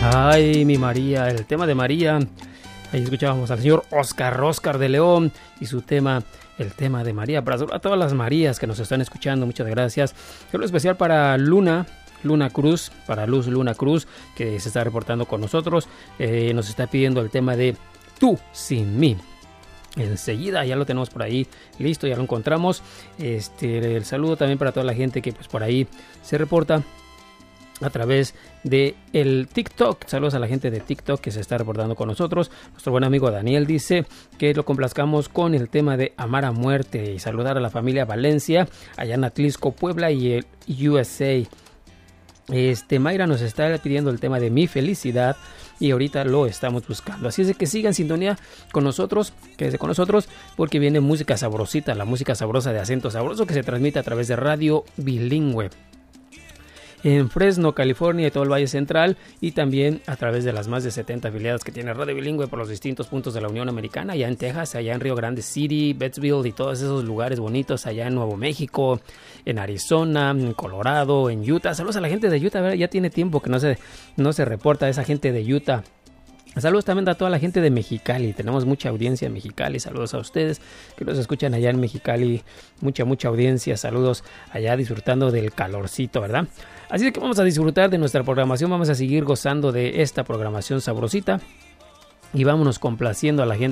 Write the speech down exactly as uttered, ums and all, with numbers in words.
Ay, mi María, el tema de María. Ahí escuchábamos al señor Oscar, Oscar de León y su tema, el tema de María. Para a todas las Marías que nos están escuchando, muchas gracias. Saludo especial para Luna, Luna Cruz, para Luz Luna Cruz, que se está reportando con nosotros. Eh, nos está pidiendo el tema de Tú sin mí. Enseguida ya lo tenemos por ahí listo, ya lo encontramos. Este, el saludo también para toda la gente que pues por ahí se reporta a través de el TikTok. Saludos a la gente de TikTok que se está reportando con nosotros. Nuestro buen amigo Daniel dice que lo complazcamos con el tema de Amar a Muerte y saludar a la familia Valencia allá en Atlisco, Puebla y el U S A. Este, Mayra nos está pidiendo el tema de Mi Felicidad y ahorita lo estamos buscando. Así es de que sigan en sintonía con nosotros, quédense con nosotros porque viene música sabrosita, la música sabrosa de Acento Sabroso que se transmite a través de Radio Bilingüe en Fresno, California y todo el Valle Central, y también a través de las más de setenta afiliadas que tiene Radio Bilingüe por los distintos puntos de la Unión Americana, allá en Texas, allá en Rio Grande City, Bettsville y todos esos lugares bonitos, allá en Nuevo México, en Arizona, en Colorado, en Utah. Saludos a la gente de Utah, ¿verdad? Ya tiene tiempo que no se, no se reporta esa gente de Utah. Saludos también a toda la gente de Mexicali, tenemos mucha audiencia en Mexicali, saludos a ustedes que nos escuchan allá en Mexicali, mucha, mucha audiencia, saludos allá disfrutando del calorcito, ¿verdad? Así que vamos a disfrutar de nuestra programación, vamos a seguir gozando de esta programación sabrosita y vámonos complaciendo a la gente